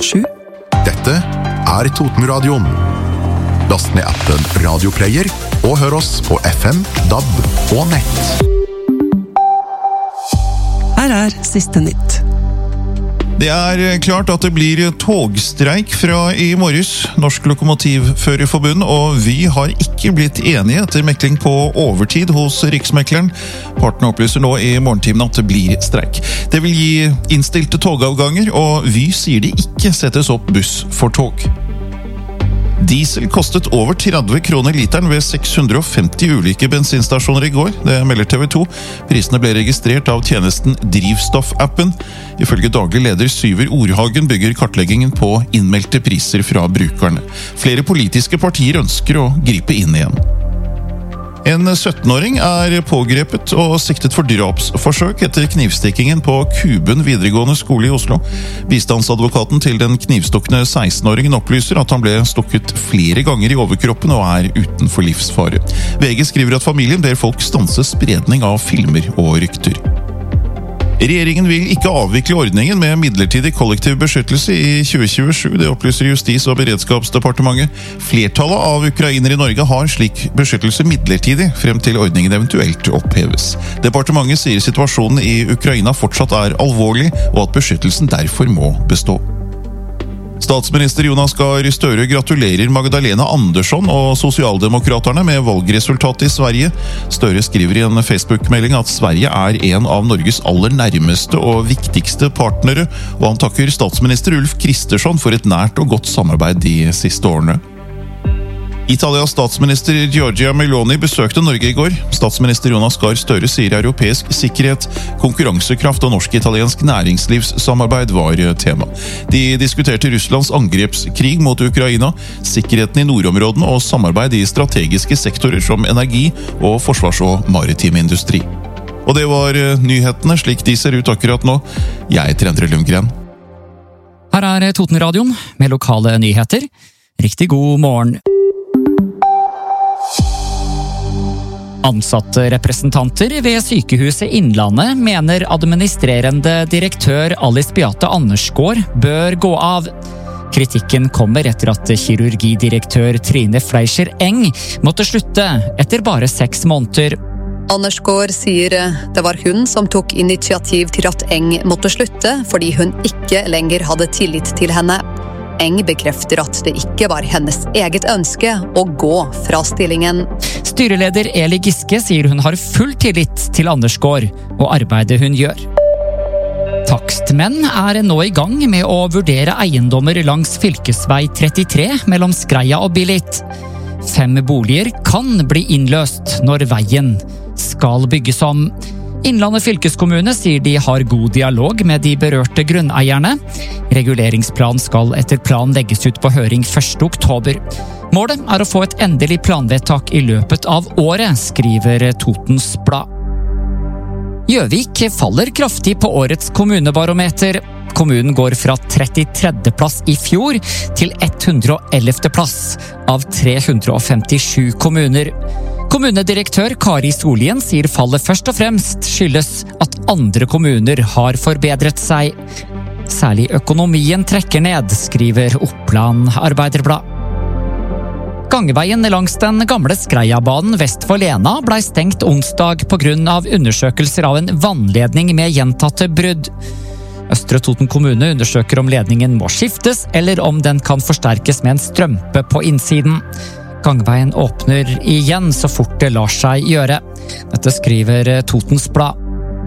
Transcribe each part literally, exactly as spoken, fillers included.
sju. Dette er Totenradioen. Last ned appen Radioplayer og hør oss på F M, D A B og nett. Her er siste nytt. Det er klart at det blir togstreik fra i morges, Norsk Lokomotivførerforbund, og Vy har ikke blitt enige etter mekling på overtid hos Riksmekleren. Partene opplyser nå i morgentimen at det blir streik. Det vil gi innstilte togavganger, og Vy sier det ikke settes opp buss for tog. Diesel kostet over tretti kroner literen ved seks hundre og femti ulike bensinstasjoner i går. Det melder T V to. Prisene ble registrert av tjenesten Drivstoff-appen. Ifølge daglig leder Syver Orhagen bygger kartleggingen på innmeldte priser fra brukerne. Flere politiske partier ønsker å gripe inn igjen. En syttenåring er pågrepet og siktet for drapsforsøk etter knivstikkingen på Kuben videregående skole i Oslo. Bistandsadvokaten til den knivstukkende sekstenåringen opplyser at han ble stukket flere ganger i overkroppen og er utenfor livsfare. V G skriver at familien ber folk stanse spredning av filmer og rykter. Regjeringen vil ikke avvikle ordningen med midlertidig kollektiv beskyttelse i tjue tjuesju, det opplyser Justis- og beredskapsdepartementet. Flertallet av ukrainere i Norge har slik beskyttelse midlertidig, frem til ordningen eventuelt oppheves. Departementet sier situasjonen i Ukraina fortsatt er alvorlig, og at beskyttelsen derfor må bestå. Statsminister Jonas Gahr Støre gratulerer Magdalena Andersson og sosialdemokraterne med valgresultatet i Sverige. Støre skriver i en Facebook-melding at Sverige er en av Norges aller nærmeste og viktigste partnere, og han takker statsminister Ulf Kristersson for et nært og godt samarbeid de siste årene. Italias statsminister Giorgia Meloni besøkte Norge i går. Statsminister Jonas Gahr Støre sier europeisk sikkerhet, konkurransekraft og norsk-italiensk næringslivssamarbeid var tema. De diskuterte Russlands angrepskrig mot Ukraina, sikkerheten i nordområdene og samarbeid i strategiske sektorer som energi og forsvars- og maritim industri. Og det var nyhetene slik de ser ut akkurat nå. Jeg heter Endre Lundgren. Her er Totenradioen med lokale nyheter. Riktig god morgen. Ansatte representanter ved Sykehuset Innlandet mener administrerende direktør Alice Beate Andersgaard bør gå av. Kritikken kommer etter at kirurgidirektør Trine Fleischer Eng måtte slutte etter bare seks måneder. Andersgaard sier det var hun som tok initiativ til at Eng måtte slutte, fordi hun ikke lenger hadde tillit til henne. Eng bekrefter at det ikke var hennes eget ønske å gå fra stillingen. Styreleder Eli Giske sier hun har full tillit til Andersgaard og arbeidet hun gjør. Takstmenn er nå i gang med å vurdere eiendommer langs fylkesvei trettitre mellom Skreia og Billit. Fem boliger kan bli innløst når veien skal bygges om. Innlandet fylkeskommune sier de har god dialog med de berørte grunneierne. Reguleringsplan skal etter plan legges ut på høring første oktober. Målet er å få et endelig planvedtak i løpet av året, skriver Totens Blad. Gjøvik faller kraftig på årets kommunebarometer. Kommunen går fra trettitredje plass i fjor til hundre og ellevte plass av tre hundre og femtisju kommuner. Kommunedirektør Kari Solien sier fallet først og fremst skyldes at andre kommuner har forbedret seg. Særlig økonomien trekker ned, skriver Oppland Arbeiderblad. Gangveien langs den gamle Skreiabanen vest for Lena ble stengt onsdag på grunn av undersøkelser av en vannledning med gjentatte brudd. Østre Toten kommune undersøker om ledningen må skiftes, eller om den kan forsterkes med en strømpe på innsiden. Gangveien åpner igjen så fort det lar seg gjøre. Dette skriver Totens Blad.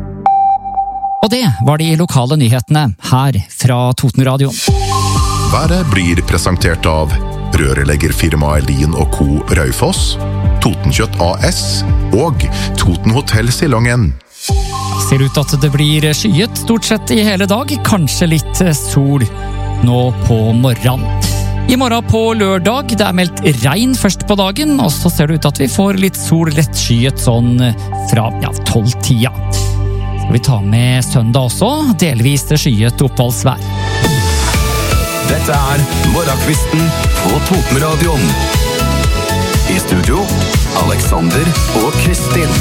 Og det var de lokale nyhetene her fra Totenradioen. Været blir presentert av rørleggerfirmaet Lien og Co. Raufoss, Totenkjøtt A S og Toten Hotel Silongen. Ser ut at det blir skyet stort sett i hele dag, kanskje litt sol nå på morgenen. I morgen på lørdag, det er meldt regn først på dagen, og så ser det ut at vi får litt sol lett skyet sånn fra ja, tolv-tida. Skal vi ta med søndag også, delvis skyet oppholdsvær. Dette er Morgenkvisten på Totenradioen. I studio, Alexander og Kristin.